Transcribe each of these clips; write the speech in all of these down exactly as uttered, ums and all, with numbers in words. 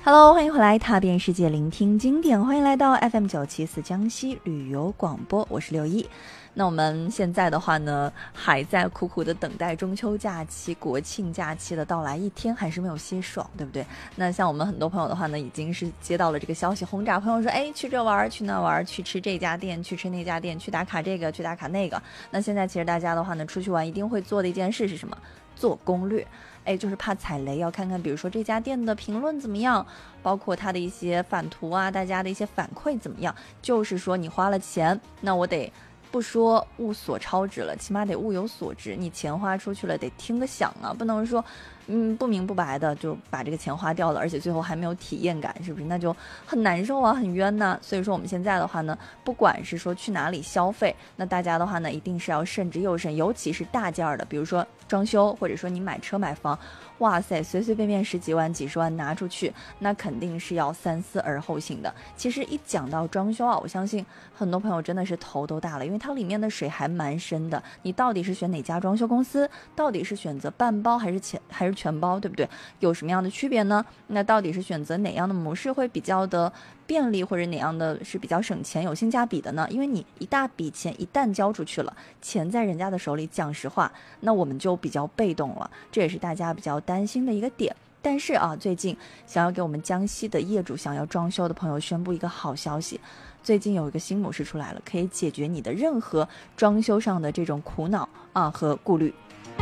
Hello， 欢迎回来踏遍世界，聆听经典，欢迎来到 F M 九七四江西旅游广播，我是六一。那我们现在的话呢，还在苦苦的等待中秋假期、国庆假期的到来，一天还是没有歇爽，对不对？那像我们很多朋友的话呢，已经是接到了这个消息轰炸，朋友说，哎，去这玩，去那玩，去吃这家店，去吃那家店，去打卡这个，去打卡那个。那现在其实大家的话呢，出去玩一定会做的一件事是什么？做攻略。哎，就是怕踩雷，要看看比如说这家店的评论怎么样，包括它的一些反图啊，大家的一些反馈怎么样。就是说你花了钱，那我得不说物所超值了，起码得物有所值。你钱花出去了，得听个响啊，不能说嗯不明不白的就把这个钱花掉了，而且最后还没有体验感，是不是？那就很难受啊，很冤呐。所以说我们现在的话呢，不管是说去哪里消费，那大家的话呢，一定是要慎之又慎，尤其是大件的，比如说装修，或者说你买车买房，哇塞，随随便便十几万几十万拿出去，那肯定是要三思而后行的。其实一讲到装修啊，我相信很多朋友真的是头都大了，因为它里面的水还蛮深的。你到底是选哪家装修公司，到底是选择半包还是全还是全包，对不对？有什么样的区别呢？那到底是选择哪样的模式会比较的便利，或者哪样的是比较省钱有性价比的呢？因为你一大笔钱一旦交出去了，钱在人家的手里，讲实话，那我们就比较被动了，这也是大家比较担心的一个点。但是啊，最近想要给我们江西的业主想要装修的朋友宣布一个好消息，最近有一个新模式出来了，可以解决你的任何装修上的这种苦恼啊和顾虑。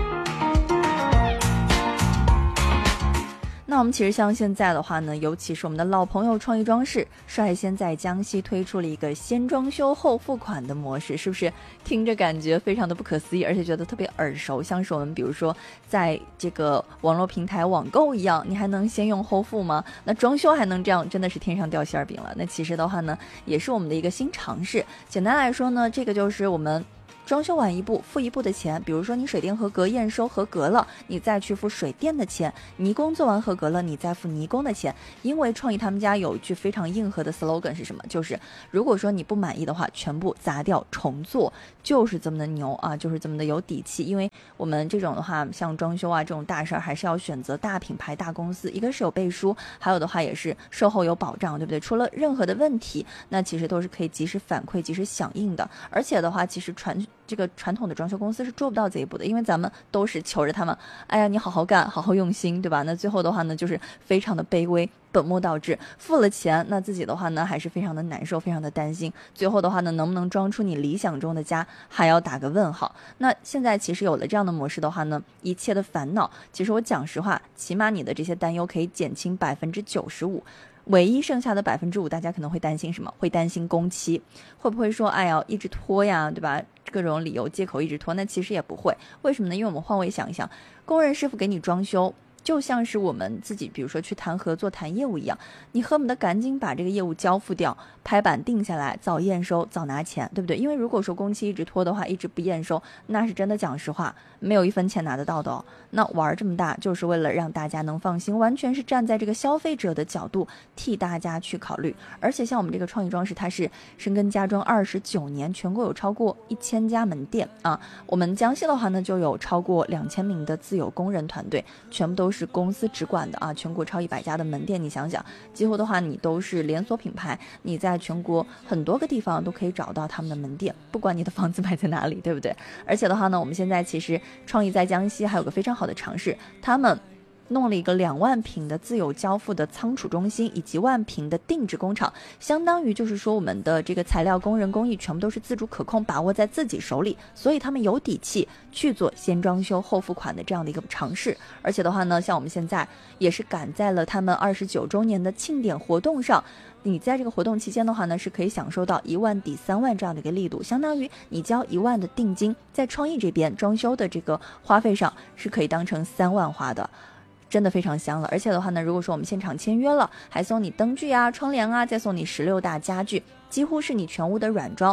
那我们其实像现在的话呢，尤其是我们的老朋友创意装饰，率先在江西推出了一个先装修后付款的模式，是不是听着感觉非常的不可思议，而且觉得特别耳熟，像是我们比如说在这个网络平台网购一样，你还能先用后付吗？那装修还能这样，真的是天上掉馅饼了。那其实的话呢，也是我们的一个新尝试。简单来说呢，这个就是我们装修完一步付一步的钱，比如说你水电合格验收合格了，你再去付水电的钱，泥工做完合格了，你再付泥工的钱。因为创意他们家有一句非常硬核的 slogan 是什么？就是如果说你不满意的话，全部砸掉重做，就是这么的牛啊，就是这么的有底气。因为我们这种的话，像装修啊这种大事儿，还是要选择大品牌大公司，一个是有背书，还有的话也是售后有保障，对不对？出了任何的问题，那其实都是可以及时反馈及时响应的。而且的话，其实传这个传统的装修公司是做不到这一步的，因为咱们都是求着他们，哎呀你好好干好好用心，对吧？那最后的话呢，就是非常的卑微，本末倒置，付了钱，那自己的话呢还是非常的难受，非常的担心，最后的话呢能不能装出你理想中的家还要打个问号。那现在其实有了这样的模式的话呢，一切的烦恼，其实我讲实话，起码你的这些担忧可以减轻百分之九十五。唯一剩下的百分之五，大家可能会担心什么？会担心工期，会不会说，哎呀，一直拖呀，对吧？各种理由借口一直拖，那其实也不会。为什么呢？因为我们换位想一想，工人师傅给你装修，就像是我们自己，比如说去谈合作、谈业务一样，你恨不得赶紧把这个业务交付掉，拍板定下来，早验收，早拿钱，对不对？因为如果说工期一直拖的话，一直不验收，那是真的讲实话，没有一分钱拿得到的哦。那玩这么大，就是为了让大家能放心，完全是站在这个消费者的角度替大家去考虑。而且像我们这个创意装饰，它是深耕家装二十九年，全国有超过一千家门店啊。我们江西的话呢，就有超过两千名的自有工人团队，全部都是公司直管的啊。全国超一百家的门店，你想想，几乎的话你都是连锁品牌，你在全国很多个地方都可以找到他们的门店，不管你的房子买在哪里，对不对？而且的话呢，我们现在其实创意在江西还有个非常好的尝试，他们弄了一个两万平的自有交付的仓储中心，以及万平的定制工厂，相当于就是说我们的这个材料、工人、工艺全部都是自主可控，把握在自己手里，所以他们有底气去做先装修后付款的这样的一个尝试。而且的话呢，像我们现在也是赶在了他们二十九周年的庆典活动上，你在这个活动期间的话呢，是可以享受到一万抵三万这样的一个力度，相当于你交一万的定金，在创意这边装修的这个花费上是可以当成三万花的。真的非常香了。而且的话呢，如果说我们现场签约了，还送你灯具啊、窗帘啊，再送你十六大家具，几乎是你全屋的软装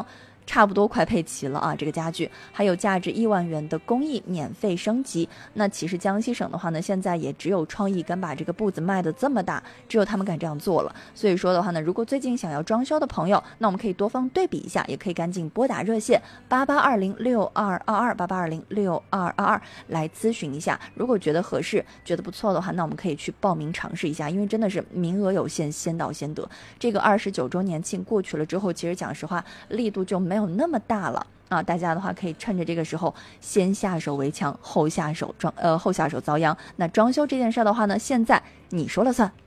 差不多快配齐了啊，这个家具还有价值一万元的工艺免费升级。那其实江西省的话呢，现在也只有创意敢把这个步子卖得这么大，只有他们敢这样做了。所以说的话呢，如果最近想要装修的朋友，那我们可以多方对比一下，也可以赶紧拨打热线八八二零六二二二八八二零六二二二来咨询一下。如果觉得合适，觉得不错的话，那我们可以去报名尝试一下，因为真的是名额有限，先到先得。这个二十九周年庆过去了之后，其实讲实话力度就没有那么大了啊，大家的话可以趁着这个时候先下手为强，后下手装呃后下手遭殃。那装修这件事的话呢，现在你说了算。